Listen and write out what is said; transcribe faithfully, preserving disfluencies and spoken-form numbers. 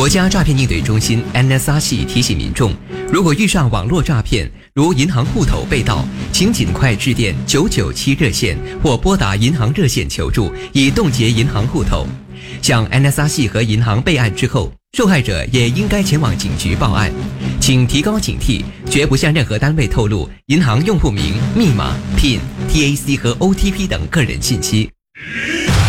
国家诈骗应对中心 N S R C 提醒民众，如果遇上网络诈骗，如银行户头被盗，请尽快致电九九七热线或拨打银行热线求助，以冻结银行户头。向 N S R C 和银行备案之后，受害者也应该前往警局报案。请提高警惕，绝不向任何单位透露银行用户名、密码、P I N、T A C 和 O T P 等个人信息。